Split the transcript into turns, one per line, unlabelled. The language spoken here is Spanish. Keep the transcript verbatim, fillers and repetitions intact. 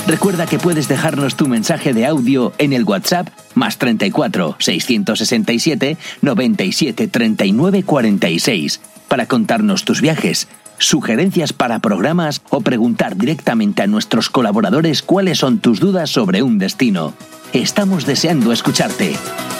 Recuerda que puedes dejarnos tu mensaje de audio en el WhatsApp más treinta y cuatro, seiscientos sesenta y siete, noventa y siete, treinta y nueve, cuarenta y seis para contarnos tus viajes, sugerencias para programas o preguntar directamente a nuestros colaboradores cuáles son tus dudas sobre un destino. Estamos deseando escucharte.